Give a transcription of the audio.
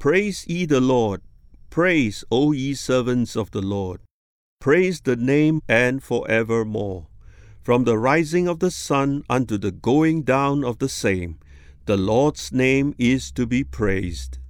Praise ye the Lord. Praise, O ye servants of the Lord. Praise the name and forevermore. From the rising of the sun unto the going down of the same, the Lord's name is to be praised.